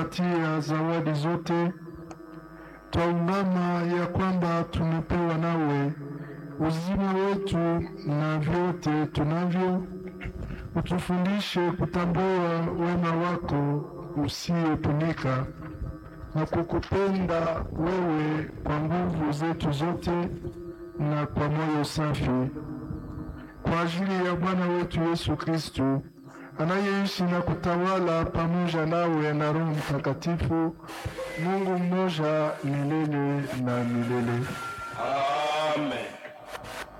tia zawadi zote, twaungama ya kwamba tumepewa nawe uzima wetu na vyote tunavyo. Utufundishe kutambua wema wako usiopunika na kukupenda wewe kwa nguvu zetu zote na kwa moyo safi, kwa ajili ya Bwana wetu Yesu Kristo, anayeishi na kutawala pamoja nawe na Roho Mtakatifu, Mungu mmoja milele na milele.